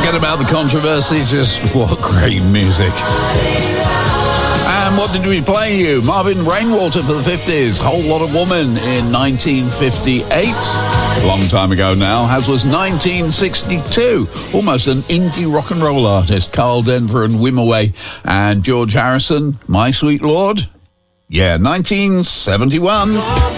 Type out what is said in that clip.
Forget about the controversy, just what great music. And what did we play you? Marvin Rainwater for the 50s, Whole Lot of Woman in 1958. A long time ago now, as was 1962. Almost an indie rock and roll artist, Carl Denver and Wimoweh. And George Harrison, My Sweet Lord. Yeah, 1971.